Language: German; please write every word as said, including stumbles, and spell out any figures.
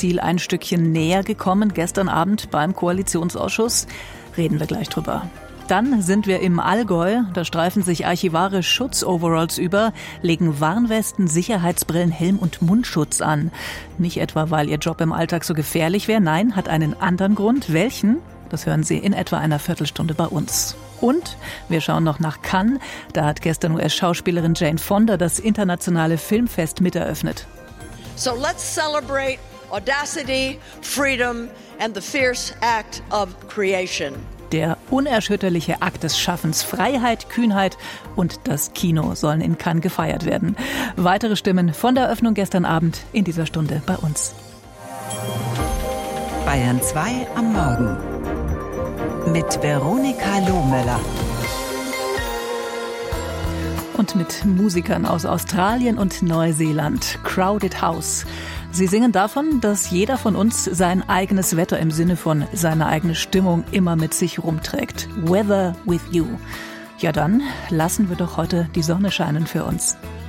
Ziel ein Stückchen näher gekommen gestern Abend beim Koalitionsausschuss. Reden wir gleich drüber. Dann sind wir im Allgäu. Da streifen sich Archivare Schutzoveralls über, legen Warnwesten, Sicherheitsbrillen, Helm und Mundschutz an. Nicht etwa, weil ihr Job im Alltag so gefährlich wäre. Nein, hat einen anderen Grund. Welchen? Das hören Sie in etwa einer Viertelstunde bei uns. Und wir schauen noch nach Cannes. Da hat gestern U S-Schauspielerin Jane Fonda das internationale Filmfest miteröffnet. So let's celebrate audacity, freedom and the fierce act of creation. Der unerschütterliche Akt des Schaffens, Freiheit, Kühnheit und das Kino sollen in Cannes gefeiert werden. Weitere Stimmen von der Eröffnung gestern Abend in dieser Stunde bei uns. Bayern zwei am Morgen mit Veronika Lohmöller. Und mit Musikern aus Australien und Neuseeland. Crowded House. Sie singen davon, dass jeder von uns sein eigenes Wetter im Sinne von seine eigene Stimmung immer mit sich rumträgt. Weather with you. Ja dann, lassen wir doch heute die Sonne scheinen für uns.